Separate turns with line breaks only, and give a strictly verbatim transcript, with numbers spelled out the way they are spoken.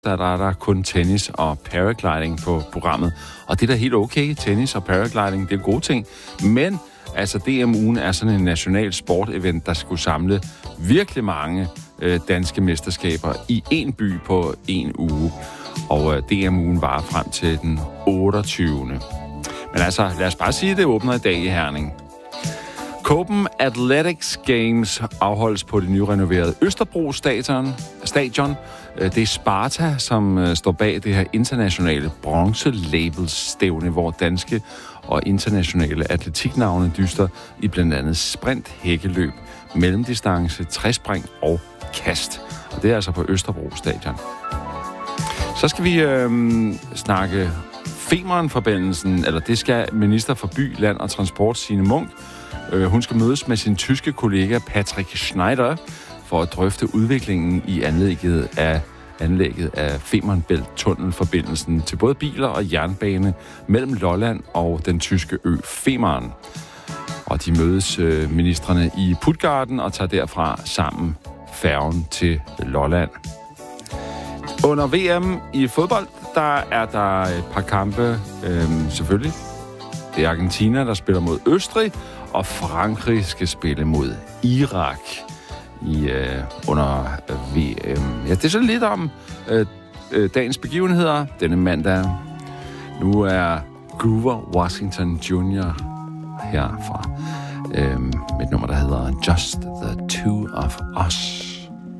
der, der er der kun tennis og paragliding på programmet. Og det er da helt okay. Tennis og paragliding, det er gode ting. Men altså D M-ugen er sådan en national sportevent, der skulle samle virkelig mange øh, danske mesterskaber i en by på en uge. Og øh, D M-ugen var frem til den otteogtyvende Men altså, lad os bare sige, at det åbner i dag i Herning. Copenhagen Athletics Games afholdes på det nyrenoverede Østerbro Stadion. stadion. Det er Sparta, som står bag det her internationale bronze-label-stævne, hvor danske og internationale atletiknavne dyster i blandt andet sprint, hækkeløb, mellemdistance, træspring og kast. Og det er altså på Østerbro Stadion. Så skal vi øh, snakke Femern-forbindelsen, eller det skal minister for by, land og transport, Signe Munk. Hun skal mødes med sin tyske kollega Patrick Schneider for at drøfte udviklingen i anlægget af, anlægget af Femern Bælt-tunnelforbindelsen til både biler og jernbane mellem Lolland og den tyske ø Femern. Og de mødes øh, ministrene i Puttgarden og tager derfra sammen færgen til Lolland. Under V M i fodbold, der er der et par kampe, øh, selvfølgelig. Det er Argentina, der spiller mod Østrig, og Frankrig skal spille mod Irak i øh, under V M. Ja, det er så lidt om øh, øh, dagens begivenheder denne mandag. Nu er Grover Washington junior her fra øh, med et nummer, der hedder Just the Two of Us.